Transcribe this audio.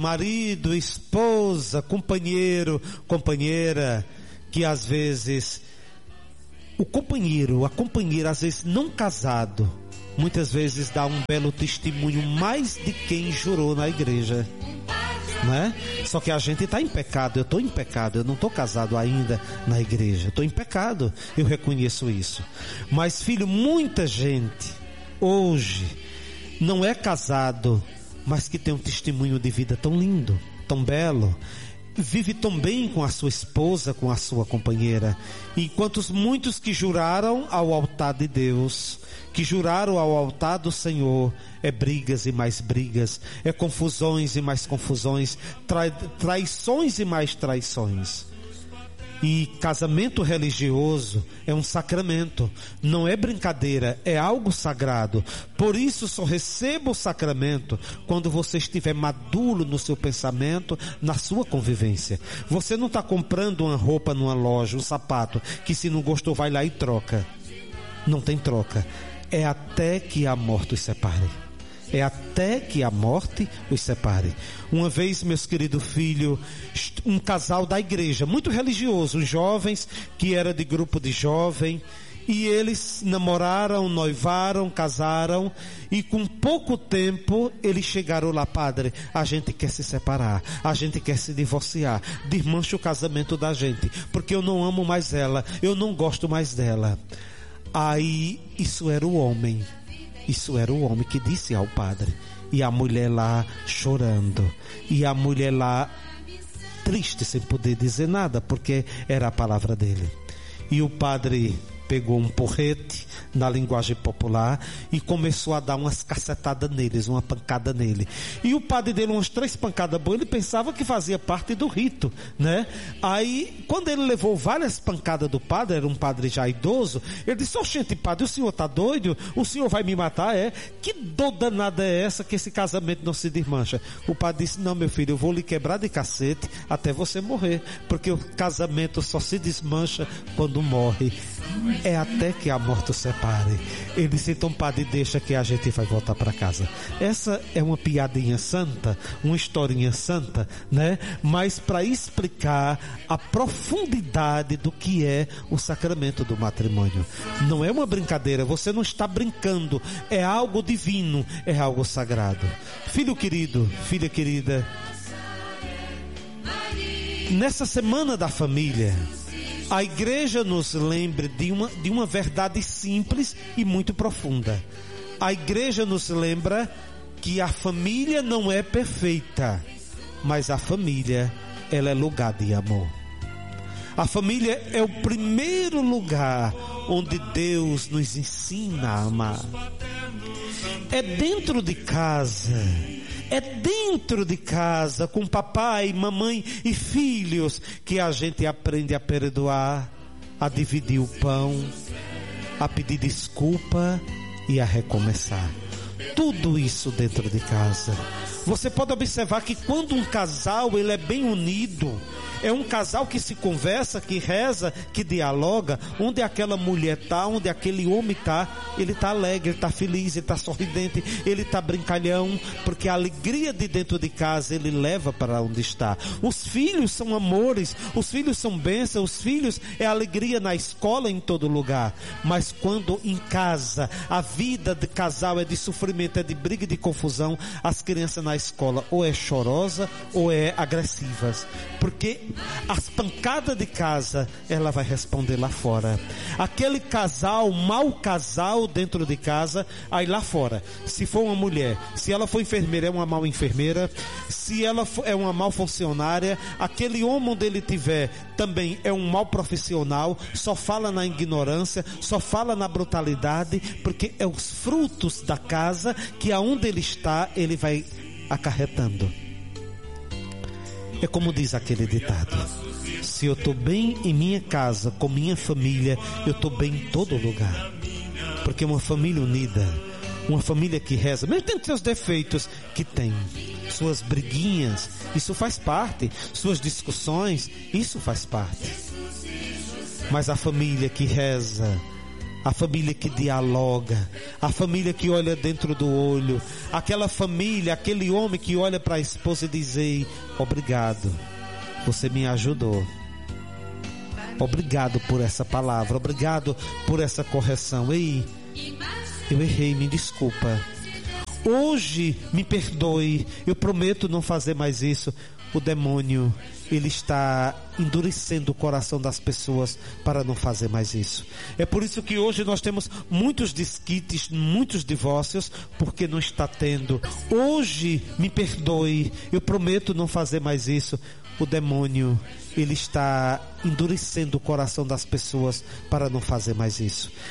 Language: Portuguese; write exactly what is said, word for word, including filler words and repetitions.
marido, esposa, companheiro, companheira, que às vezes o companheiro, a companheira, às vezes não casado, muitas vezes dá um belo testemunho mais de quem jurou na igreja, né? Só que a gente está em pecado. Eu estou em pecado, eu não estou casado ainda na igreja, estou em pecado, eu reconheço isso. Mas filho, muita gente hoje não é casado, mas que tem um testemunho de vida tão lindo, tão belo, vive tão bem com a sua esposa, com a sua companheira. Enquanto os muitos que juraram ao altar de Deus, que juraram ao altar do Senhor, é brigas e mais brigas, é confusões e mais confusões, trai, traições e mais traições. E casamento religioso é um sacramento, não é brincadeira, é algo sagrado. Por isso só receba o sacramento quando você estiver maduro no seu pensamento, na sua convivência. Você não está comprando uma roupa numa loja, um sapato, que se não gostou vai lá e troca. Não tem troca. É até que a morte os separe. É até que a morte os separe. Uma vez, meus queridos filhos, um casal da igreja, muito religioso, uns jovens, que era de grupo de jovem, e eles namoraram, noivaram, casaram, e com pouco tempo, eles chegaram lá: padre, a gente quer se separar, a gente quer se divorciar, desmancha o casamento da gente, porque eu não amo mais ela, eu não gosto mais dela. Aí, isso era o homem. Isso era o homem que disse ao padre. E a mulher lá chorando. E a mulher lá triste, sem poder dizer nada, porque era a palavra dele. E o padre pegou um porrete, na linguagem popular, e começou a dar umas cacetadas neles, uma pancada nele. E o padre dele, umas três pancadas boas, ele pensava que fazia parte do rito, né? Aí, quando ele levou várias pancadas do padre, era um padre já idoso, ele disse: oxente, padre, o senhor tá doido? O senhor vai me matar? É? Que dor danada é essa que esse casamento não se desmancha? O padre disse: não, meu filho, eu vou lhe quebrar de cacete até você morrer, porque o casamento só se desmancha quando morre. É até que a morte o separe. Ele disse: então, padre, deixa que a gente vai voltar para casa. Essa é uma piadinha santa, uma historinha santa, né? Mas para explicar a profundidade do que é o sacramento do matrimônio. Não é uma brincadeira, você não está brincando, é algo divino, é algo sagrado. Filho querido, filha querida, nessa semana da família, a igreja nos lembra de uma, de uma verdade simples e muito profunda. A igreja nos lembra que a família não é perfeita, mas a família, ela é lugar de amor. A família é o primeiro lugar onde Deus nos ensina a amar. É dentro de casa, é dentro de casa, com papai, mamãe e filhos, que a gente aprende a perdoar, a dividir o pão, a pedir desculpa e a recomeçar. Tudo isso dentro de casa. Você pode observar que quando um casal ele é bem unido, é um casal que se conversa, que reza, que dialoga, onde aquela mulher está, onde aquele homem está, ele está alegre, ele está feliz, ele está sorridente, ele está brincalhão, porque a alegria de dentro de casa ele leva para onde está. Os filhos são amores, os filhos são bênçãos, os filhos é alegria na escola, em todo lugar. Mas quando em casa a vida de casal é de sofrimento, é de briga e de confusão, as crianças na escola ou é chorosa ou é agressivas, porque as pancadas de casa ela vai responder lá fora. Aquele casal, mau casal dentro de casa, aí lá fora, se for uma mulher, se ela for enfermeira, é uma mal enfermeira, se ela for, é uma mal funcionária, aquele homem onde ele tiver também é um mau profissional, só fala na ignorância, só fala na brutalidade, porque é os frutos da casa que aonde ele está, ele vai acarretando. É como diz aquele ditado: se eu estou bem em minha casa, com minha família, eu estou bem em todo lugar. Porque uma família unida, uma família que reza, mesmo tendo seus defeitos, que tem suas briguinhas, isso faz parte, suas discussões, isso faz parte. Mas a família que reza, a família que dialoga, a família que olha dentro do olho, aquela família, aquele homem que olha para a esposa e diz: ei, obrigado, você me ajudou. Obrigado por essa palavra, obrigado por essa correção. Ei, eu errei, me desculpa. Hoje, me perdoe, eu prometo não fazer mais isso. O demônio, ele está endurecendo o coração das pessoas para não fazer mais isso. É por isso que hoje nós temos muitos desquites, muitos divórcios, porque não está tendo. Hoje, me perdoe, eu prometo não fazer mais isso. O demônio, ele está endurecendo o coração das pessoas para não fazer mais isso.